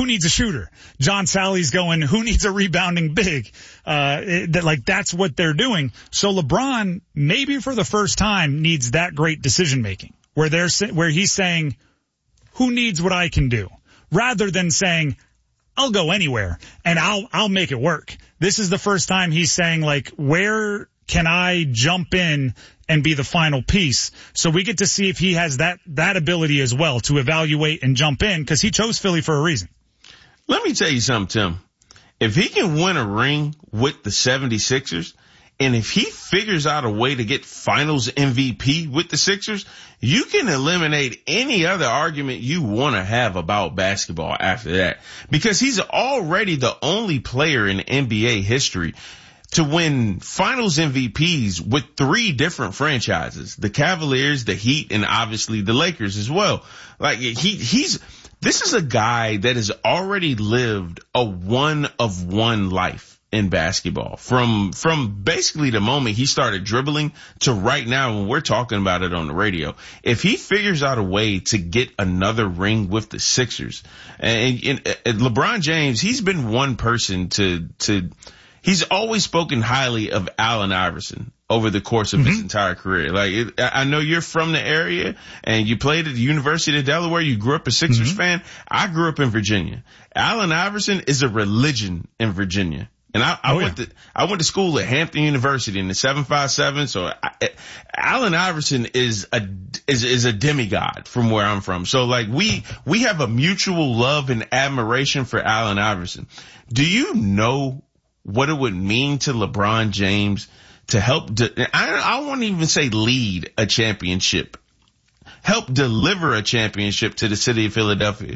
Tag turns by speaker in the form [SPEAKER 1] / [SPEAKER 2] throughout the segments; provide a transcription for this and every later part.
[SPEAKER 1] who needs a shooter? John Sally's going, who needs a rebounding big? That's what they're doing. So LeBron, maybe for the first time, needs that great decision making where he's saying, who needs what I can do? Rather than saying, I'll go anywhere and I'll make it work. This is the first time he's saying, like, where can I jump in and be the final piece? So we get to see if he has that ability as well to evaluate and jump in, because he chose Philly for a reason.
[SPEAKER 2] Let me tell you something, Tim. If he can win a ring with the 76ers, and if he figures out a way to get finals MVP with the Sixers, you can eliminate any other argument you want to have about basketball after that. Because he's already the only player in NBA history to win finals MVPs with 3 different franchises. The Cavaliers, the Heat, and obviously the Lakers as well. Like, this is a guy that has already lived a one-of-one life in basketball. From basically the moment he started dribbling to right now when we're talking about it on the radio. If he figures out a way to get another ring with the Sixers, and LeBron James, he's been one person he's always spoken highly of Allen Iverson over the course of his entire career. Like, I know you're from the area and you played at the University of Delaware. You grew up a Sixers fan. I grew up in Virginia. Allen Iverson is a religion in Virginia. And I went to school at Hampton University in the 757. So Allen Iverson is a demigod from where I'm from. So like we have a mutual love and admiration for Allen Iverson. Do you know what it would mean to LeBron James to help, I won't even say lead a championship, help deliver a championship to the city of Philadelphia?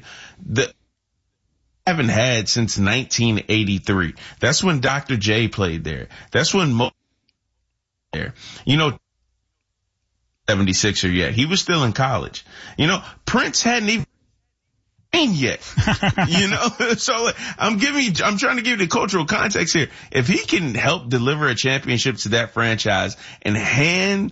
[SPEAKER 2] Haven't had since 1983. That's when Dr. J played there. That's when there. 76er yet. He was still in college. Prince hadn't even yet. So I'm trying to give you the cultural context here. If he can help deliver a championship to that franchise and hand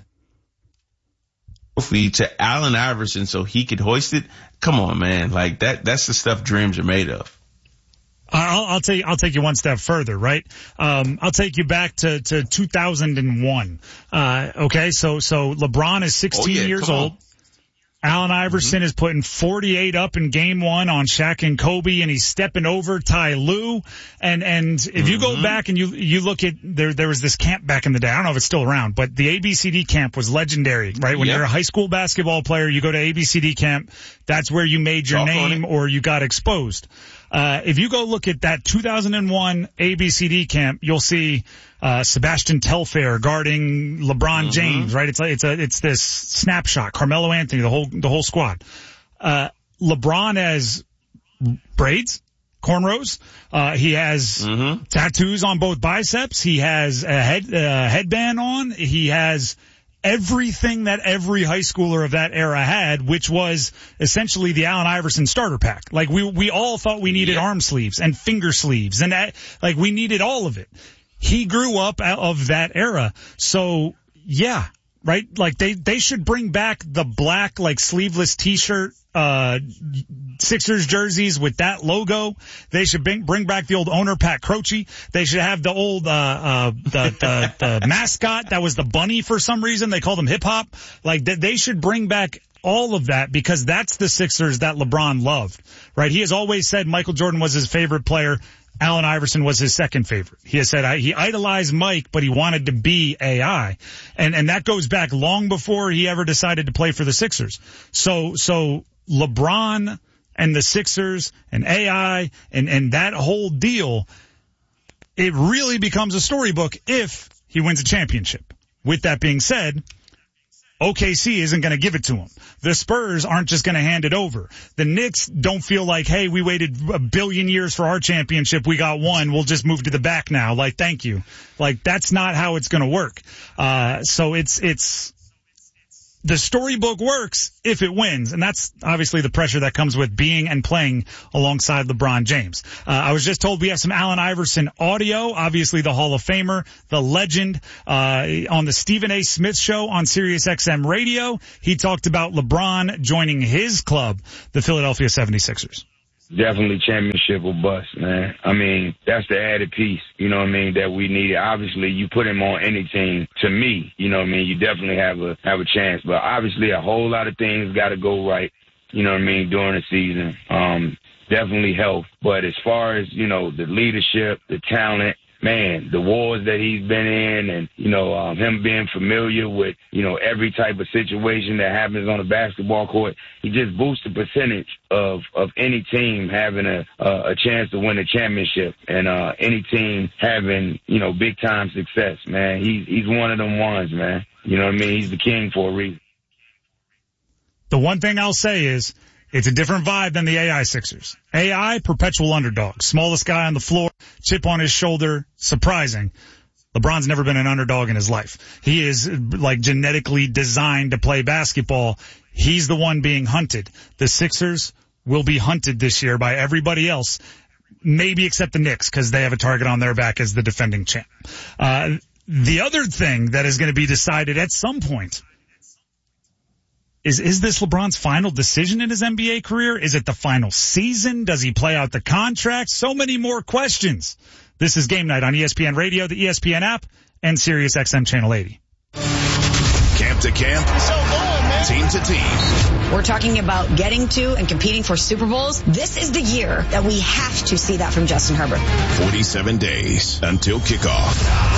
[SPEAKER 2] to Allen Iverson so he could hoist it, come on, man. Like that's the stuff dreams are made of.
[SPEAKER 1] I'll take you one step further, right? I'll take you back to 2001. Okay. So LeBron is 16 years old. Allen Iverson is putting 48 up in game 1 on Shaq and Kobe, and he's stepping over Ty Lue. And if you go back and you look at, there was this camp back in the day. I don't know if it's still around, but the ABCD camp was legendary, right? When you're a high school basketball player, you go to ABCD camp. That's where you made your name or you got exposed. If you go look at that 2001 ABCD camp, you'll see Sebastian Telfair guarding LeBron James, right? It's this snapshot. Carmelo Anthony, the whole squad. LeBron has braids, cornrows. He has tattoos on both biceps. He has a headband on. He has everything that every high schooler of that era had, which was essentially the Allen Iverson starter pack. Like we all thought we needed arm sleeves and finger sleeves and like we needed all of it. He grew up out of that era. So yeah, right? Like they should bring back the black, like sleeveless t-shirt, Sixers jerseys with that logo. They should bring back the old owner, Pat Croce. They should have the old, the mascot that was the bunny for some reason. They called him hip hop. Like they should bring back all of that because that's the Sixers that LeBron loved, right? He has always said Michael Jordan was his favorite player. Allen Iverson was his second favorite. He has said he idolized Mike, but he wanted to be AI. And that goes back long before he ever decided to play for the Sixers. So LeBron and the Sixers and AI and that whole deal, it really becomes a storybook if he wins a championship. With that being said, OKC isn't going to give it to him. The Spurs aren't just going to hand it over. The Knicks don't feel like, hey, we waited a billion years for our championship. We got one. We'll just move to the back now. Like, thank you. Like, that's not how it's going to work. So it's the storybook works if it wins, and that's obviously the pressure that comes with being and playing alongside LeBron James. I was just told we have some Allen Iverson audio, obviously the Hall of Famer, the legend, on the Stephen A. Smith Show on Sirius XM Radio. He talked about LeBron joining his club, the Philadelphia 76ers.
[SPEAKER 3] Definitely championship or bust, man. I mean, that's the added piece, you know what I mean, that we needed. Obviously, you put him on any team, to me, you know what I mean, you definitely have a chance. But obviously, a whole lot of things got to go right, you know what I mean, during the season. Definitely health. But as far as, you know, the leadership, the talent, man, the wars that he's been in and, you know, him being familiar with, you know, every type of situation that happens on a basketball court, he just boosts the percentage of any team having a chance to win a championship and any team having, you know, big-time success, man. He's one of them ones, man. You know what I mean? He's the king for a reason.
[SPEAKER 1] The one thing I'll say is, it's a different vibe than the AI Sixers. AI, perpetual underdog. Smallest guy on the floor, chip on his shoulder, surprising. LeBron's never been an underdog in his life. He is like genetically designed to play basketball. He's the one being hunted. The Sixers will be hunted this year by everybody else, maybe except the Knicks, because they have a target on their back as the defending champ. The other thing that is going to be decided at some point is this LeBron's final decision in his NBA career? Is it the final season? Does he play out the contract? So many more questions. This is Game Night on ESPN Radio, the ESPN app, and Sirius XM Channel 80.
[SPEAKER 4] Camp to camp, so good, man. Team to team.
[SPEAKER 5] We're talking about getting to and competing for Super Bowls. This is the year that we have to see that from Justin Herbert.
[SPEAKER 4] 47 days until kickoff.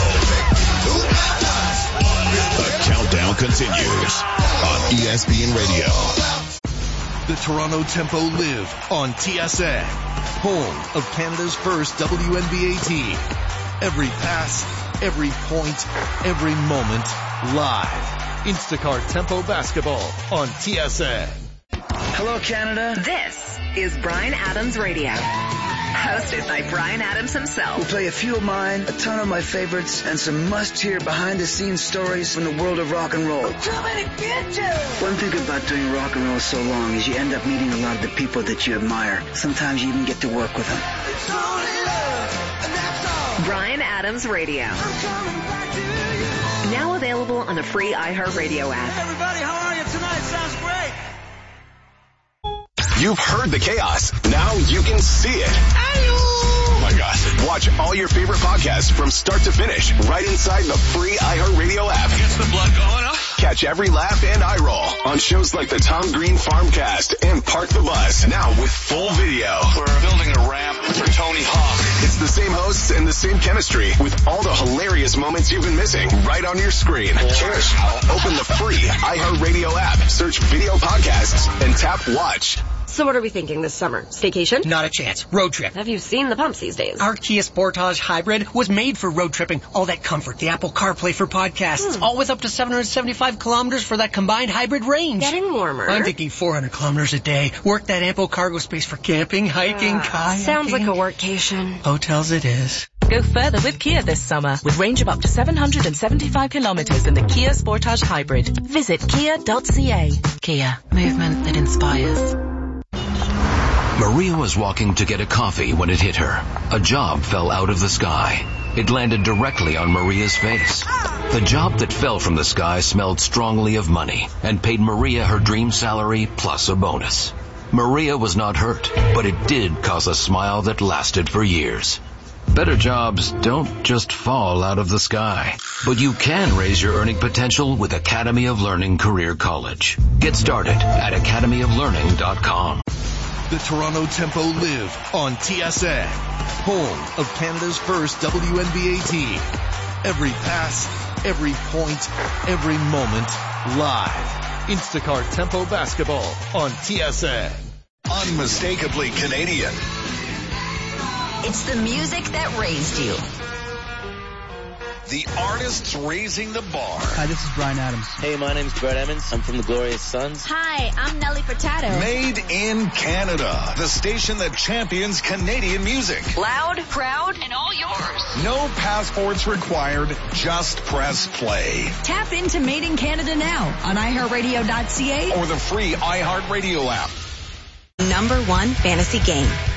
[SPEAKER 4] The countdown continues on ESPN Radio.
[SPEAKER 6] The Toronto Tempo live on TSN, home of Canada's first WNBA team. Every pass, every point, every moment, live. Instacart Tempo Basketball on TSN.
[SPEAKER 7] Hello, Canada.
[SPEAKER 8] This is Bryan Adams Radio. Hosted by Bryan Adams himself.
[SPEAKER 7] We'll play a few of mine, a ton of my favorites, and some must-hear behind-the-scenes stories from the world of rock and roll. Too many bitches! One thing about doing rock and roll so long is you end up meeting a lot of the people that you admire. Sometimes you even get to work with them. It's only love, and that's all.
[SPEAKER 8] Bryan Adams Radio. I'm coming back to you. Now available on the free iHeartRadio app.
[SPEAKER 7] Hey everybody, how are you tonight? Sounds great.
[SPEAKER 4] You've heard the chaos. Now you can see it. Oh my gosh. Watch all your favorite podcasts from start to finish right inside the free iHeartRadio app.
[SPEAKER 6] Gets the blood going up.
[SPEAKER 4] Catch every laugh and eye roll on shows like the Tom Green Farmcast and Park the Bus, now with full video.
[SPEAKER 6] We're building a ramp for Tony Hawk.
[SPEAKER 4] It's the same hosts and the same chemistry with all the hilarious moments you've been missing right on your screen. Open the free iHeartRadio app, search video podcasts, and tap watch.
[SPEAKER 9] So what are we thinking this summer? Staycation?
[SPEAKER 10] Not a chance. Road trip.
[SPEAKER 9] Have you seen the pumps these days?
[SPEAKER 10] Our Kia Sportage Hybrid was made for road tripping. All that comfort, the Apple CarPlay for podcasts, all with up to 775 kilometers for that combined hybrid range.
[SPEAKER 9] Getting warmer.
[SPEAKER 10] I'm thinking 400 kilometers a day. Work that ample cargo space for camping, hiking, kayaking.
[SPEAKER 9] Sounds like a workcation.
[SPEAKER 10] Hotels it is.
[SPEAKER 11] Go further with Kia this summer with range of up to 775 kilometers in the Kia Sportage Hybrid. Visit kia.ca. Kia. Movement that inspires.
[SPEAKER 12] Maria was walking to get a coffee when it hit her. A job fell out of the sky. It landed directly on Maria's face. The job that fell from the sky smelled strongly of money and paid Maria her dream salary plus a bonus. Maria was not hurt, but it did cause a smile that lasted for years. Better jobs don't just fall out of the sky, but you can raise your earning potential with Academy of Learning Career College. Get started at academyoflearning.com.
[SPEAKER 6] The Toronto Tempo live on TSN, home of Canada's first WNBA team. Every pass, every point, every moment, live. Instacart Tempo Basketball on TSN.
[SPEAKER 4] Unmistakably Canadian.
[SPEAKER 5] It's the music that raised you.
[SPEAKER 4] The artists raising the bar.
[SPEAKER 13] Hi, this is Bryan Adams.
[SPEAKER 14] Hey, my name's Brett Emmons. I'm from the Glorious Sons.
[SPEAKER 15] Hi, I'm Nelly Furtado.
[SPEAKER 4] Made in Canada. The station that champions Canadian music.
[SPEAKER 8] Loud, proud, and all yours.
[SPEAKER 4] No passports required. Just press play.
[SPEAKER 5] Tap into Made in Canada now on iHeartRadio.ca
[SPEAKER 4] or the free iHeartRadio app.
[SPEAKER 5] #1 fantasy game.